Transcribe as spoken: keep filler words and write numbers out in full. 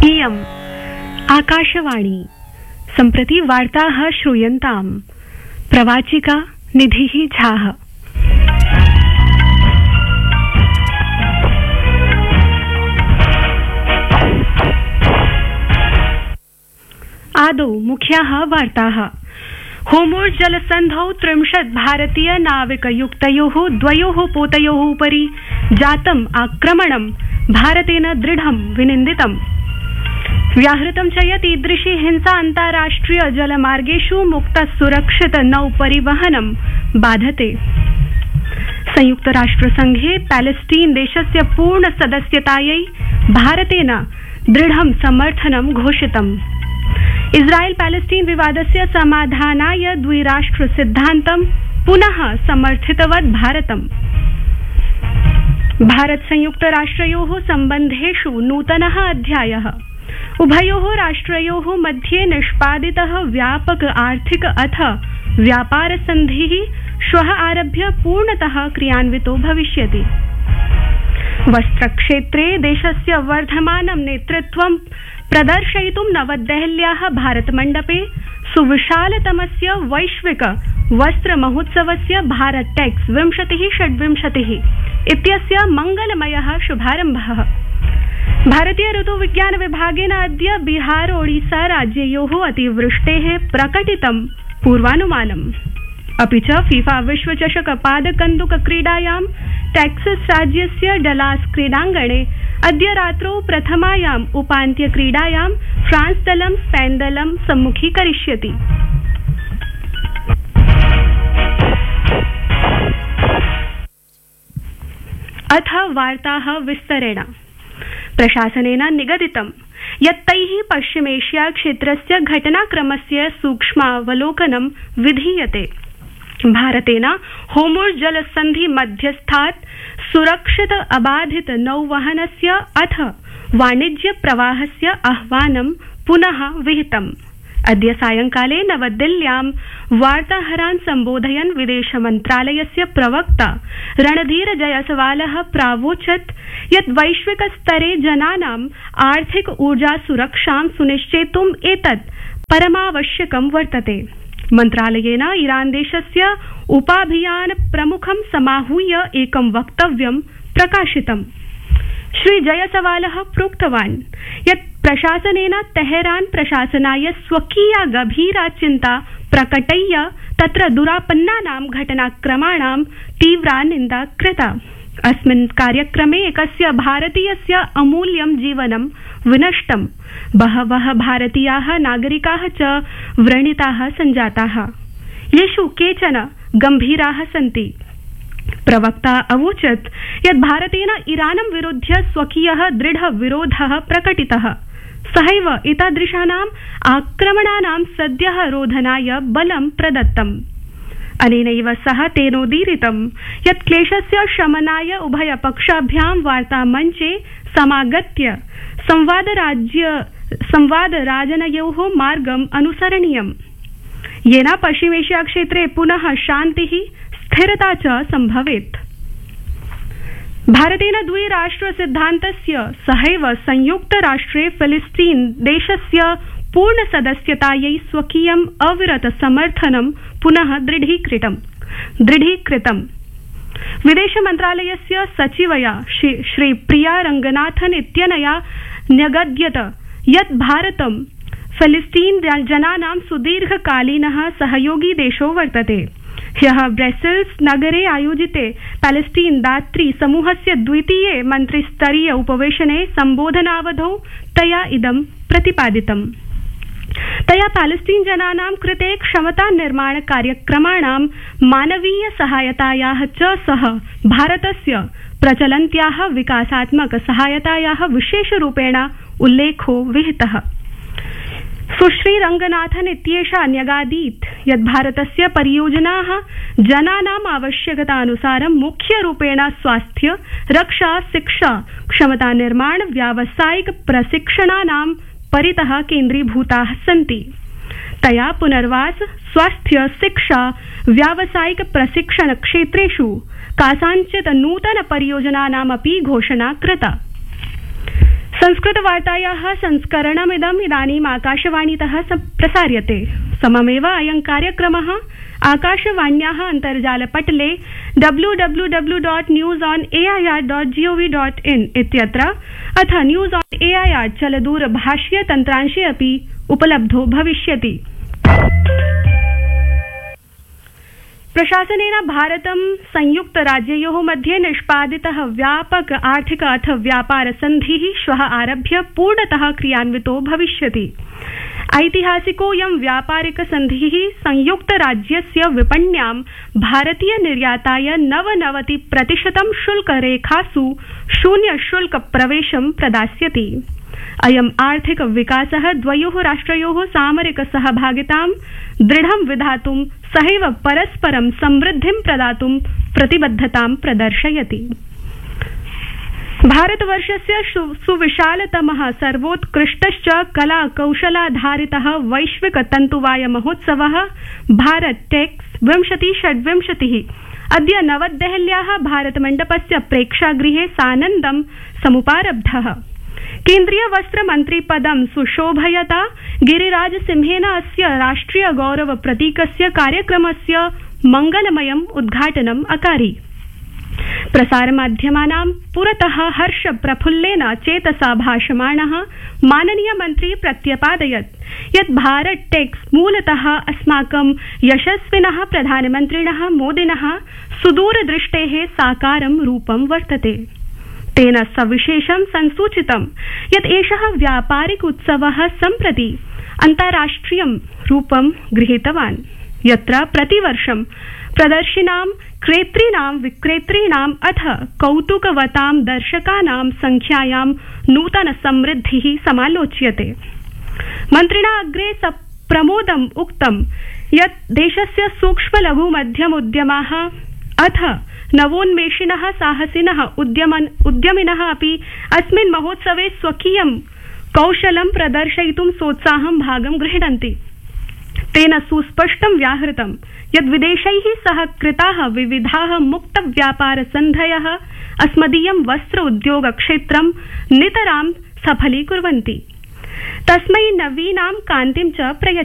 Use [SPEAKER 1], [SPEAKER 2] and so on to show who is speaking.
[SPEAKER 1] इयम् आकाशवाणी सम्प्रति वार्ताः श्रूयन्ताम्। प्रवाचिका निधिः झाः। आदौ मुख्याः वार्ताः। होर्मुज़ जलसन्धौ त्रिंशत् भारतीय नाविकयुक्तयोः द्वयोः पोतयोः उपरि जातम् आक्रमणं भारतेन दृढं विनिन्दितम्। व्याहृतं च यत् ईदृशी हिंसा अन्ताराष्ट्रिय जलमार्गेषु मुक्त सुरक्षित नौपरिवहनं बाधते। संयुक्तराष्ट्रसंघे पैलेस्टीन देशस्य पूर्ण सदस्यतायै भारतेन दृढं समर्थनं घोषितम्। इस्राएल पैलेस्टीन विवादस्य समाधानाय द्विराष्ट्र सिद्धान्तं पुनः समर्थितवत् भारतम्। भारत संयुक्त राष्ट्रयोः सम्बन्धेषु नूतनः अध्यायः। उभयोः राष्ट्रयोः मध्ये निष्पादितः व्यापक आर्थिक अथ व्यापार सन्धिः श्वः आरभ्य पूर्णतः क्रियान्वितो भविष्यति। वस्त्रक्षेत्रे देशस्य वर्धमानं नेतृत्वं प्रदर्शयितुं नवदेहल्याः भारतमण्डपे सुविशालतमस्य वैश्विक वस्त्र महोत्सवस्य भारत टेक्स विंशतिः षड्विंशतिः इत्यस्य मंगलमयः शुभारम्भः। भारतीय ऋतुविज्ञान विभागेन अद्य बिहार ओडिसा राज्ययोः अतिवृष्टेः प्रकटितं पूर्वानुमानम्। अपि च फीफा विश्वचषक पादकन्दुक क्रीडायां टेक्सास राज्यस्य डलास क्रीडाङ्गणे अद्य रात्रौ प्रथमायाम् उपान्त्य क्रीडायां फ्रांस दलं स्पेन दलं सम्मुखीकरिष्यति। अथ वार्ताः विस्तरेण। प्रशासनेन निगदितं यत् तैः पश्चिमेशिया क्षेत्रस्य घटनाक्रमस्य सूक्ष्मावलोकनं विधीयते। भारतेन होर्मुज़ जलसन्धि मध्यस्थात् सुरक्षित अबाधित नौवहनस्य अथ वाणिज्य प्रवाहस्य आह्वानं पुनः विहितम्। अद्य सायंकाले नवदिल्ल्यां वार्ताहरान् सम्बोधयन् विदेशमन्त्रालयस्य प्रवक्ता रणधीर जयसवालः प्रावोचत् यत् वैश्विक स्तरे जनानाम् आर्थिक ऊर्जा सुरक्षां सुनिश्चेतुम् एतत् परमावश्यकं वर्तते। मन्त्रालयेन ईरान देशस्य उपाभियान प्रमुखं समाहूय एकं वक्तव्यं प्रकाशितम्। श्री जयसवालः प्रोक्तवान् यत् प्रशासनेन तेहरान प्रशासनाय स्वकीया गभीरा चिन्ता प्रकटय्य तत्र दुरापन्नानां घटनाक्रमाणां तीव्रा निन्दा कृता। अस्मिन् कार्यक्रमे एकस्य भारतीयस्य अमूल्यं जीवनं विनष्टम्। बहवः भारतीयाः नागरिकाः च व्रणिताः सञ्जाताः, येषु केचन गम्भीराः सन्ति। प्रवक्ता अवोचत् यत् भारतेन ईरानं विरुध्य स्वकीयः दृढ विरोधः प्रकटितः। सहैव एतादृशानाम् आक्रमणानां सद्यः रोधनाय बलं प्रदत्तम्। अनेनैव सह तेनोदीरितं यत् क्लेशस्य शमनाय उभयपक्षाभ्यां वार्तामञ्चे समागत्य संवादराज्य संवादराजनयोः मार्गम् अनुसरणीयम्, येन पश्चिमेशिया क्षेत्रे पुनः शान्तिः स्थिरता च सम्भवेत्। भारतेन द्विराष्ट्र सिद्धान्तस्य सहैव संयुक्त राष्ट्रे फिलिस्तीन देशस्य पूर्ण सदस्यतायै स्वकीयम् अविरत समर्थनं पुनः दृढीकृतम् दृढीकृतम् विदेश मन्त्रालयस्य सचिवया श्री प्रिया रंगनाथन इत्यनया न्यगद्यत यत् भारतं फिलिस्तीन जनानां सुदीर्घकालीनः सहयोगी देशो वर्तते। ह्यः ब्रसेल्स नगरे आयोजिते पैलेस्टीन दात्री समूहस्य द्वितीये मन्त्रिस्तरीय उपवेशने सम्बोधनावधौ तया इदं प्रतिपादितम्। तया पैलेस्टीन जनानां कृते क्षमता निर्माण कार्यक्रमाणां मानवीय सहायतायाः च सह भारतस्य प्रचलन्त्याः विकासात्मक सहायतायाः विशेषरूपेण उल्लेखो विहितः। सुश्री रंगनाथन इत्येषा न्यगादीत् यत् भारतस्य परियोजनाः जनानाम् आवश्यकतानुसारं मुख्यरूपेण स्वास्थ्य, रक्षा, शिक्षा, क्षमता निर्माण, व्यावसायिक प्रशिक्षणानां परितः केन्द्रीभूताः सन्ति। तया पुनर्वास, स्वास्थ्य, शिक्षा, व्यावसायिक प्रशिक्षण क्षेत्रेषु कासाञ्चित् नूतन परियोजनानामपि घोषणा कृता। संस्कृतवार्तायाः संस्करणमिदम् इदानीम् आकाशवाणीतः प्रसार्यते। सममेव अयं कार्यक्रमः आकाशवाण्याः अन्तर्जालपटले W W W dot news on A I R dot G O V dot in इत्यत्र अथ news on A I R चलदूरभाषीय तन्त्रांशे अपि उपलब्धो भविष्यति। प्रशासनेन भारतं संयुक्तराज्ययोः मध्ये निष्पादितः व्यापक आर्थिक अथ व्यापार सन्धिः श्वः आरभ्य पूर्णतः क्रियान्वितो भविष्यति। ऐतिहासिकोऽयं व्यापारिक सन्धिः संयुक्तराज्यस्य विपण्यां भारतीय निर्याताय नवनवति प्रतिशतं शुल्करेखासु शून्य शुल्क प्रवेशं प्रदास्यति। अयम् आर्थिक विकासः द्वयोः राष्ट्रयोः सामरिक सहभागितां दृढं विधातुं सहैव परस्परं समृद्धिं प्रदातुं प्रतिबद्धतां प्रदर्शयति। भारतवर्षस्य सुविशालतमः सर्वोत्कृष्टश्च कला कौशलाधारितः वैश्विक तन्तुवाय महोत्सवः भारत टेक्स विंशति षड्विंशतिः अद्य नवदेहल्याः भारतमण्डपस्य प्रेक्षागृहे सानन्दं समुपारब्धः। केन्द्रीय वस्त्र मन्त्री पदं सुशोभयता गिरिराज सिंहेन अस्य राष्ट्रिय गौरव प्रतीकस्य कार्यक्रमस्य मंगलमयम् उद्घाटनम् अकारि। प्रसारमाध्यमानां पुरतः हर्ष प्रफुल्लेन चेतसा भाषमाणः माननीय मन्त्री प्रत्यपादयत् यत् भारत टेक्स मूलतः अस्माकं यशस्विनः प्रधानमन्त्रिणः मोदिनः सुदूरदृष्टेः साकारं रूपं वर्तते। तेन सविशेषं संसूचितं यत् एषः व्यापारिक उत्सवः सम्प्रति अन्ताराष्ट्रियं रूपं गृहीतवान्, यत्र प्रतिवर्षं प्रदर्शिनां क्रेतॄणां विक्रेतॄणाम् अथ कौतुकवतां दर्शकानां संख्यायां नूतन समृद्धिः समालोच्यते। मन्त्रिणा अग्रे प्रमोदम् उक्तं यत् देशस्य सूक्ष्म लघु मध्यम उद्यमाः अथ नवोन्मेषिणः साहसिनः उद्यमिनः अपि अस्मिन् महोत्सवे स्वकीयं कौशलं प्रदर्शयितुं सोत्साहं भागं गृह्णन्ति। तेन सुस्पष्टं व्याहृतं यत् विदेशैः सह कृताः विविधाः मुक्त व्यापार सन्धयः अस्मदीयं वस्त्र उद्योग क्षेत्रं नितरां सफलीकुर्वन्ति, तस्मै नवीनां कान्तिं च प्रयच्छन्ति।